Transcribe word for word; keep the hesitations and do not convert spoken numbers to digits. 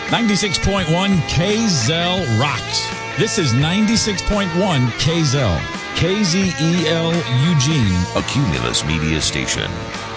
ninety-six point one K Z L rocks. This is ninety-six point one K Z L. K Z E L Eugene. A Cumulus Media Station.